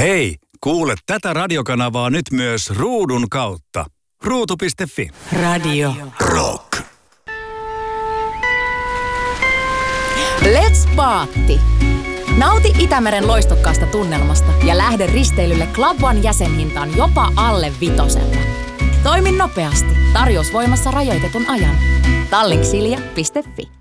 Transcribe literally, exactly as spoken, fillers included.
Hei, kuule tätä radiokanavaa nyt myös ruudun kautta. ruutu piste fi. Radio Rock. Let's Paatti. Nauti Itämeren loistokkaasta tunnelmasta ja lähde risteilylle Club One jäsenhintaan jopa alle vitosella. Toimi nopeasti. Tarjous voimassa rajoitetun ajan. tallink silja piste fi.